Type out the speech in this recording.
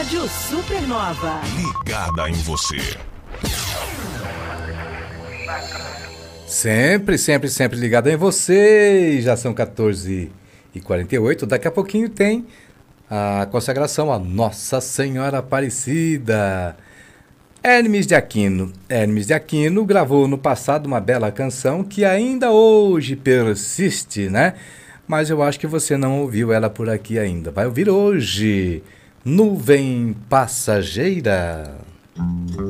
Rádio Supernova. Ligada em você. Sempre ligada em você. Já são 14h48. Daqui a pouquinho tem a consagração a Nossa Senhora Aparecida. Hermes de Aquino gravou no passado uma bela canção que ainda hoje persiste, né? Mas eu acho que você não ouviu ela por aqui ainda. Vai ouvir hoje. Nuvem Passageira.